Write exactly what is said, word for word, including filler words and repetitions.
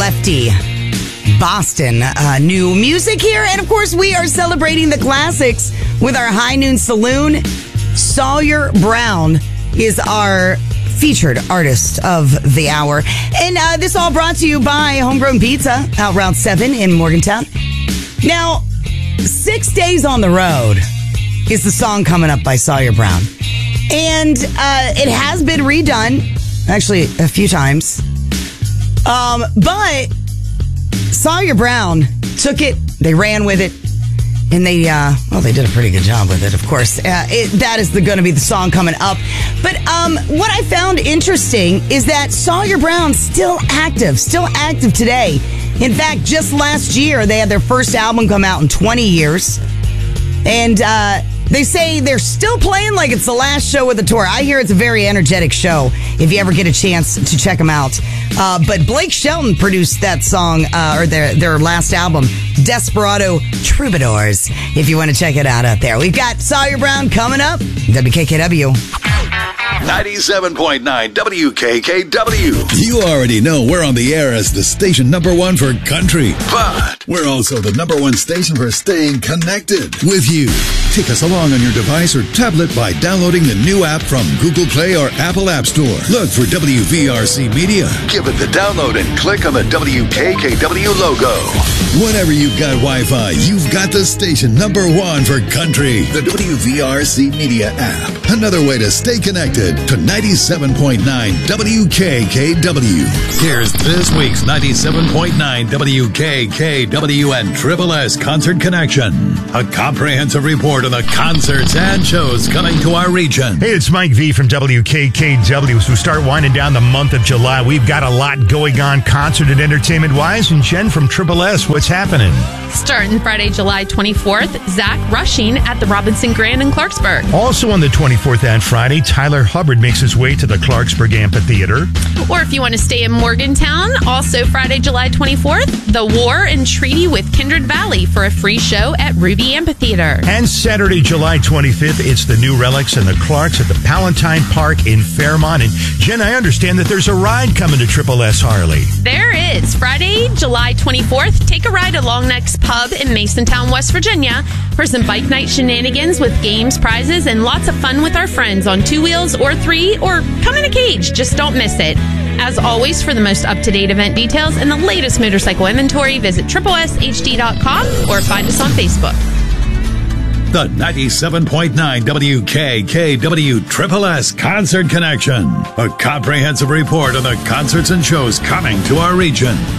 Lefty, Boston. Uh, new music here. And of course, we are celebrating the classics with our High Noon Saloon. Sawyer Brown is our featured artist of the hour. And uh, this all brought to you by Homegrown Pizza out Route seven in Morgantown. Now, Six Days on the Road is the song coming up by Sawyer Brown. And uh, it has been redone, actually, a few times. Um, but Sawyer Brown took it, they ran with it, and they, uh, well, they did a pretty good job with it, of course. Uh, it, that is going to be the song coming up. But um, what I found interesting is that Sawyer Brown's still active, still active today. In fact, just last year, they had their first album come out in twenty years. And uh, they say they're still playing like it's the last show of the tour. I hear it's a very energetic show if you ever get a chance to check them out. Uh, but Blake Shelton produced that song, uh, or their, their last album, Desperado Troubadours, if you want to check it out out there. We've got Sawyer Brown coming up, W K K W. ninety-seven point nine W K K W. You already know we're on the air as the station number one for country. But we're also the number one station for staying connected with you. Take us along on your device or tablet by downloading the new app from Google Play or Apple App Store. Look for W V R C Media. Give it the download and click on the W K K W logo. Whenever you've got Wi-Fi, you've got the station number one for country. The W V R C Media app. Another way to stay connected to ninety-seven point nine W K K W. Here's this week's ninety-seven point nine W K K W and Triple S Concert Connection. A comprehensive report on the concerts and shows coming to our region. Hey, it's Mike V from W K K W. As we start winding down the month of July, we've got a lot going on concert and entertainment-wise. And Jen from Triple S, what's happening? Starting Friday, July twenty-fourth, Zach Rushing at the Robinson Grand in Clarksburg. Also on the twenty-fourth and Friday, Tyler Hubbard makes his way to the Clarksburg Amphitheater. Or if you want to stay in Morgantown, also Friday, July twenty-fourth, The War and Treaty with Kindred Valley for a free show at Ruby Amphitheater. And Saturday, July twenty-fifth, it's the New Relics and the Clarks at the Palatine Park in Fairmont. And Jen, I understand that there's a ride coming to Triple S Harley. There is. Friday, July twenty-fourth, take a ride to Long Neck's Pub in Masontown, West Virginia for some bike night shenanigans with games, prizes, and lots of fun with our friends on two wheels or three, or come in a cage. Just don't miss it. As always, for the most up-to-date event details and the latest motorcycle inventory, visit triple S H D dot com or find us on Facebook. The ninety-seven point nine W K K W Triple S Concert Connection. A comprehensive report on the concerts and shows coming to our region.